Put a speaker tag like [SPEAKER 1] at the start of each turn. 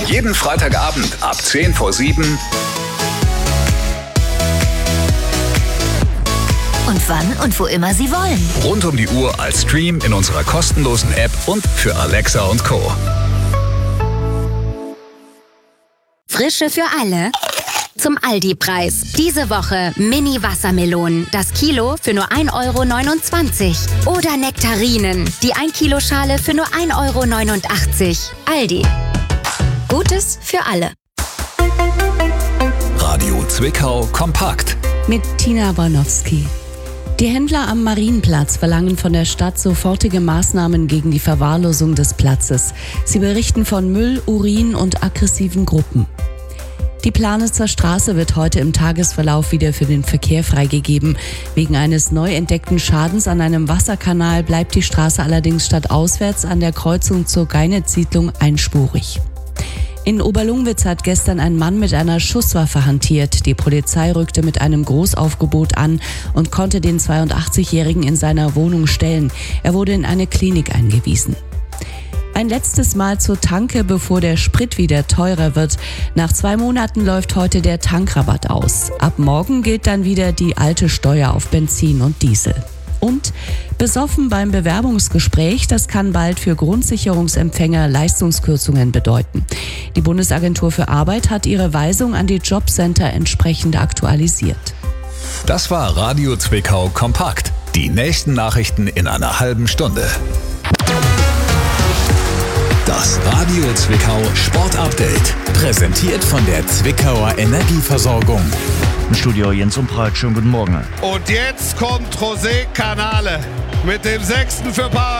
[SPEAKER 1] Jeden Freitagabend ab 6:50.
[SPEAKER 2] Und wann und wo immer Sie wollen.
[SPEAKER 1] Rund um die Uhr als Stream in unserer kostenlosen App und für Alexa und Co.
[SPEAKER 3] Frische für alle. Zum Aldi-Preis. Diese Woche Mini-Wassermelonen. Das Kilo für nur 1,29 €. Oder Nektarinen. Die 1-Kilo-Schale für nur 1,89 €. Aldi. Gutes für alle.
[SPEAKER 1] Radio Zwickau kompakt.
[SPEAKER 4] Mit Tina Bornowski. Die Händler am Marienplatz verlangen von der Stadt sofortige Maßnahmen gegen die Verwahrlosung des Platzes. Sie berichten von Müll, Urin und aggressiven Gruppen. Die Planitzer Straße wird heute im Tagesverlauf wieder für den Verkehr freigegeben. Wegen eines neu entdeckten Schadens an einem Wasserkanal bleibt die Straße allerdings stadtauswärts an der Kreuzung zur Geinitz-Siedlung einspurig. In Oberlungwitz hat gestern ein Mann mit einer Schusswaffe hantiert. Die Polizei rückte mit einem Großaufgebot an und konnte den 82-Jährigen in seiner Wohnung stellen. Er wurde in eine Klinik eingewiesen. Ein letztes Mal zur Tanke, bevor der Sprit wieder teurer wird. Nach 2 Monaten läuft heute der Tankrabatt aus. Ab morgen gilt dann wieder die alte Steuer auf Benzin und Diesel. Und besoffen beim Bewerbungsgespräch, das kann bald für Grundsicherungsempfänger Leistungskürzungen bedeuten. Die Bundesagentur für Arbeit hat ihre Weisung an die Jobcenter entsprechend aktualisiert.
[SPEAKER 1] Das war Radio Zwickau kompakt. Die nächsten Nachrichten in einer halben Stunde. Das Radio Zwickau Sportupdate. Präsentiert von der Zwickauer Energieversorgung.
[SPEAKER 5] Im Studio Jens Umbreit, schönen guten Morgen.
[SPEAKER 6] Und jetzt kommt José Canale mit dem 6. für Paraguay.